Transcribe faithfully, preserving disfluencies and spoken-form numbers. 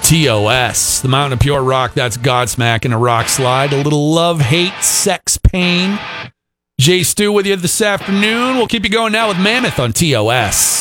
T O S, the Mountain of Pure Rock. That's Godsmack and a rock slide. A little love, hate, sex, pain. Jay Stu with you this afternoon. We'll keep you going now with Mammoth on T O S.